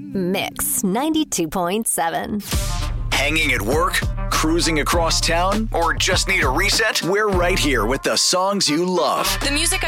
Mix 92.7. Hanging at work? Cruising across town? Or just need a reset? We're right here with the songs you love. The music